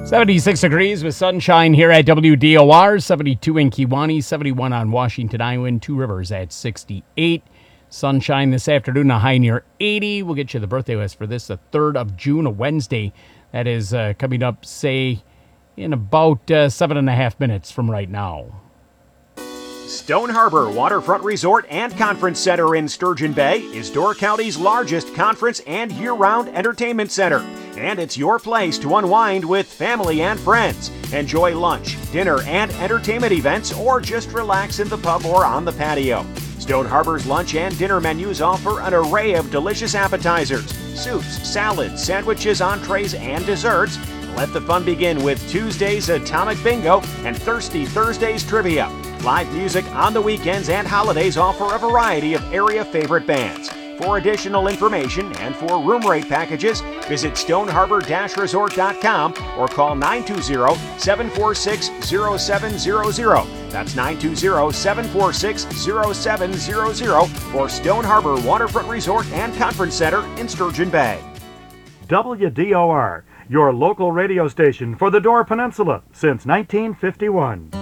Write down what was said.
76 degrees with sunshine here at WDOR, 72 in Kewaunee, 71 on Washington, Iowa, and Two Rivers at 68. Sunshine this afternoon, a high near 80. We'll get you the birthday list for this, the 3rd of June, a Wednesday. That is coming up, say, in about 7.5 minutes from right now. Stone Harbor Waterfront Resort and Conference Center in Sturgeon Bay is Door County's largest conference and year-round entertainment center. And it's your place to unwind with family and friends. Enjoy lunch, dinner, and entertainment events, or just relax in the pub or on the patio. Stone Harbor's lunch and dinner menus offer an array of delicious appetizers, soups, salads, sandwiches, entrees, and desserts. Let the fun begin with Tuesday's Atomic Bingo and Thirsty Thursday's Trivia. Live music on the weekends and holidays offer a variety of area favorite bands. For additional information and for room rate packages, visit stoneharbor-resort.com or call 920-746-0700. That's 920-746-0700 for Stone Harbor Waterfront Resort and Conference Center in Sturgeon Bay. WDOR, your local radio station for the Door Peninsula since 1951.